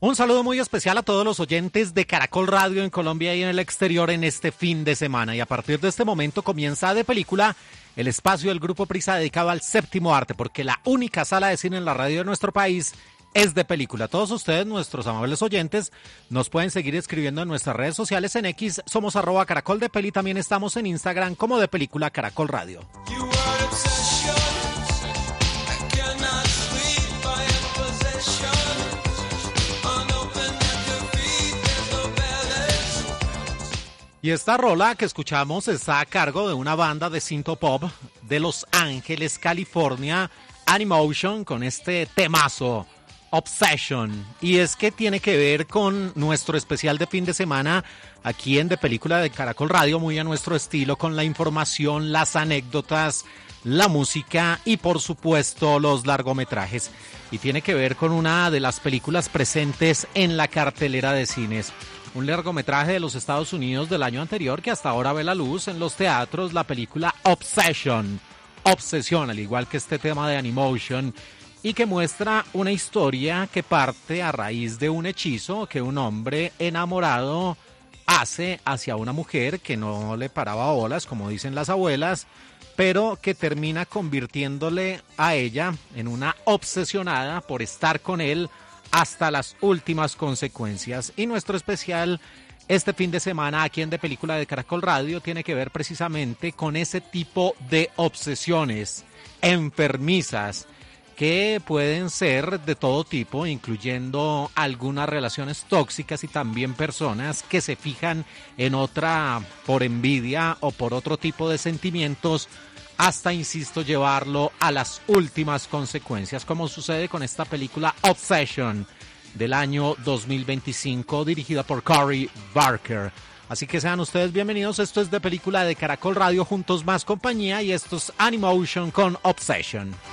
Un saludo muy especial a todos los oyentes de Caracol Radio en Colombia y en el exterior en este fin de semana. Y a partir de este momento comienza De Película, el espacio del Grupo Prisa dedicado al séptimo arte, porque la única sala de cine en la radio de nuestro país es De Película. Todos ustedes, nuestros amables oyentes, nos pueden seguir escribiendo en nuestras redes sociales en X, somos @caracoldepeli, también estamos en Instagram como De Película Caracol Radio. Y esta rola que escuchamos está a cargo de una banda de synthpop de Los Ángeles, California, Animotion, con este temazo, Obsession. Y es que tiene que ver con nuestro especial de fin de semana aquí en De Película de Caracol Radio, muy a nuestro estilo, con la información, las anécdotas, la música y por supuesto los largometrajes. Y tiene que ver con una de las películas presentes en la cartelera de cines. Un largometraje de los Estados Unidos del año anterior que hasta ahora ve la luz en los teatros, la película Obsession, Obsesión, al igual que este tema de Animotion, y que muestra una historia que parte a raíz de un hechizo que un hombre enamorado hace hacia una mujer que no le paraba bolas, como dicen las abuelas, pero que termina convirtiéndole a ella en una obsesionada por estar con él hasta las últimas consecuencias. Y nuestro especial este fin de semana aquí en De Película de Caracol Radio tiene que ver precisamente con ese tipo de obsesiones enfermizas que pueden ser de todo tipo, incluyendo algunas relaciones tóxicas y también personas que se fijan en otra por envidia o por otro tipo de sentimientos, hasta, insisto, llevarlo a las últimas consecuencias, como sucede con esta película Obsession del año 2025, dirigida por Cory Barker. Así que sean ustedes bienvenidos, esto es De Película de Caracol Radio, juntos más compañía, y esto es Animotion con Obsession.